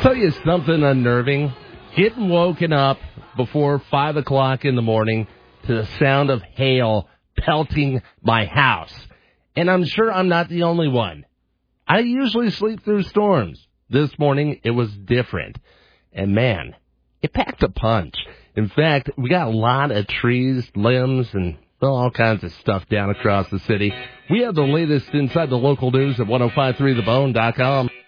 tell you something unnerving. Getting woken up before 5 o'clock in the morning to the sound of hail pelting my house. And I'm sure I'm not the only one. I usually sleep through storms. This morning, it was different. And man, it packed a punch. In fact, we got a lot of trees, limbs, and all kinds of stuff down across the city. We have the latest inside the local news at 1053thebone.com.